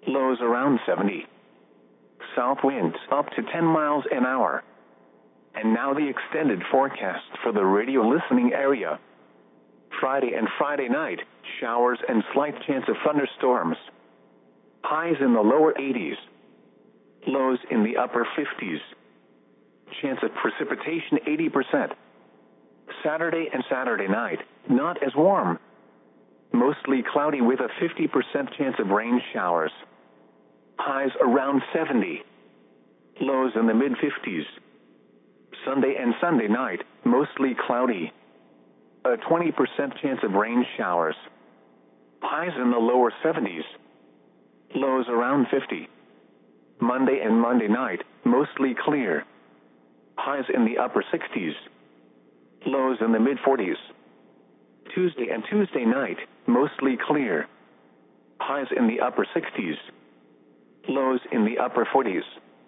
Lows around 70. South winds up to 10 miles an hour. And now the extended forecast for the radio listening area. Friday and Friday night, showers and slight chance of thunderstorms. Highs in the lower 80s. Lows in the upper 50s. Chance of precipitation 80%. Saturday and Saturday night, not as warm. Mostly cloudy with a 50% chance of rain showers. Highs around 70. Lows in the mid-50s. Sunday and Sunday night, mostly cloudy. A 20% chance of rain showers. Highs in the lower 70s. Lows around 50. Monday and Monday night, mostly clear. Highs in the upper 60s. Lows in the mid-40s. Tuesday and Tuesday night, mostly clear. Highs in the upper 60s. Lows in the upper 40s.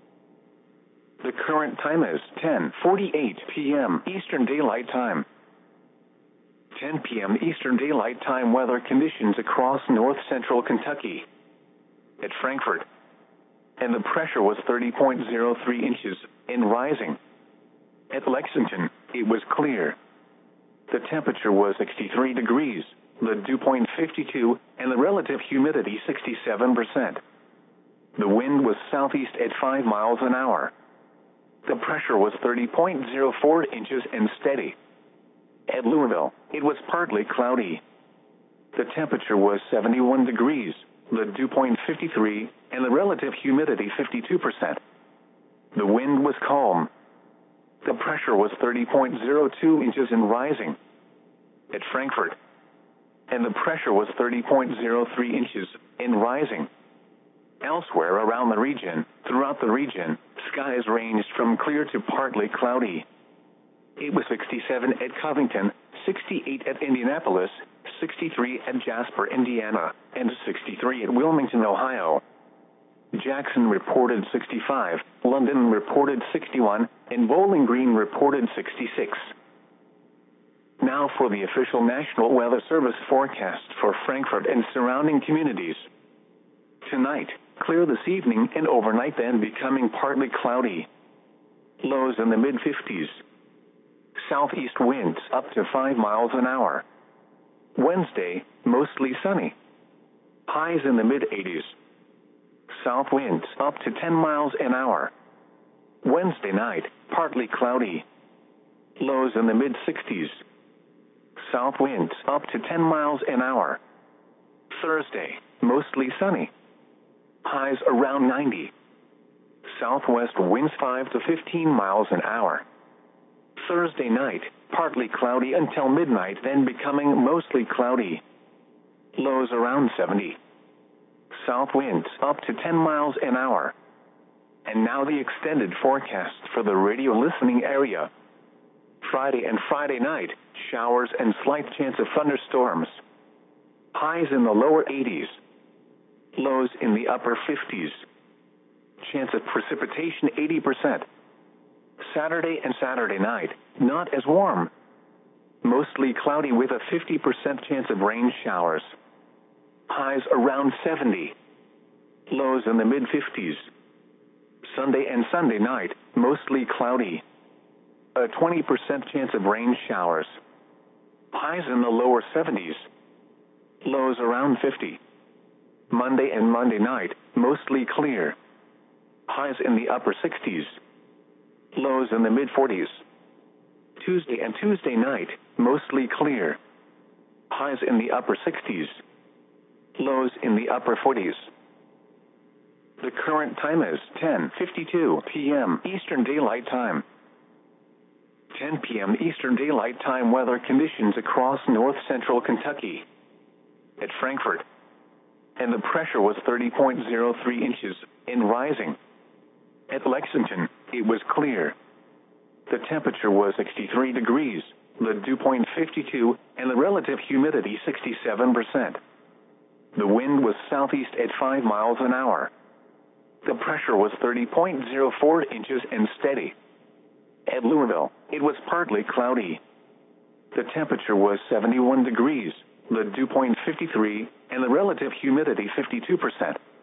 The current time is 10:48 p.m. Eastern Daylight Time. 10 p.m. Eastern Daylight Time weather conditions across north central Kentucky. At Frankfort. And the pressure was 30.03 inches and rising. At Lexington, it was clear. The temperature was 63 degrees, the dew point 52, and the relative humidity 67%. The wind was southeast at 5 miles an hour. The pressure was 30.04 inches and steady. At Louisville, it was partly cloudy. The temperature was 71 degrees, the dew point 53, and the relative humidity 52%. The wind was calm. The pressure was 30.02 inches and rising. At Frankfort. And the pressure was 30.03 inches and rising. Elsewhere around the region, throughout the region, skies ranged from clear to partly cloudy. It was 67 at Covington, 68 at Indianapolis, 63 at Jasper, Indiana, and 63 at Wilmington, Ohio. Jackson reported 65, London reported 61, and Bowling Green reported 66. Now for the official National Weather Service forecast for Frankfort and surrounding communities. Tonight, clear this evening and overnight, then becoming partly cloudy. Lows in the mid-50s. Southeast winds up to 5 miles an hour. Wednesday, mostly sunny. Highs in the mid-80s. South winds up to 10 miles an hour. Wednesday night, partly cloudy. Lows in the mid-60s. South winds up to 10 miles an hour. Thursday, mostly sunny. Highs around 90. Southwest winds 5 to 15 miles an hour. Thursday night, partly cloudy until midnight, then becoming mostly cloudy. Lows around 70. South winds up to 10 miles an hour. And now the extended forecast for the radio listening area. Friday and Friday night, showers and slight chance of thunderstorms. Highs in the lower 80s. Lows in the upper 50s. Chance of precipitation 80%. Saturday and Saturday night, not as warm. Mostly cloudy with a 50% chance of rain showers. Highs around 70. Lows in the mid-50s. Sunday and Sunday night, mostly cloudy. A 20% chance of rain showers. Highs in the lower 70s. Lows around 50. Monday and Monday night, mostly clear. Highs in the upper 60s. Lows in the mid-40s. Tuesday and Tuesday night, mostly clear. Highs in the upper 60s. Lows in the upper 40s. The current time is 10:52 p.m. Eastern Daylight Time. 10 p.m. Eastern Daylight Time weather conditions across north central Kentucky. At Frankfort. And the pressure was 30.03 inches and rising. At Lexington, it was clear. The temperature was 63 degrees, the dew point 52, and the relative humidity 67%. The wind was southeast at 5 miles an hour. The pressure was 30.04 inches and steady. At Louisville, it was partly cloudy. The temperature was 71 degrees, the dew point 53, and the relative humidity 52%.